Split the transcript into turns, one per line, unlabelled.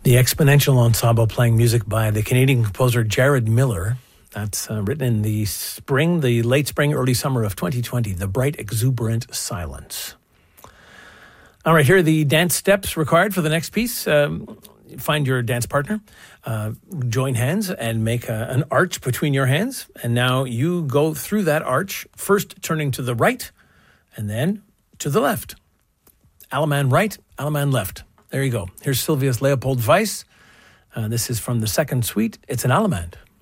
The Exponential Ensemble playing music by the Canadian composer Jared Miller. That's written in the late spring, early summer of 2020, The Bright Exuberant Silence. All right, here are the dance steps required for the next piece. Find your dance partner, join hands and make an arch between your hands. And now you go through that arch, first turning to the right and then to the left. Allemand right, Allemand left. There you go. Here's Sylvius Leopold Weiss. This is from the second suite. It's an Allemand.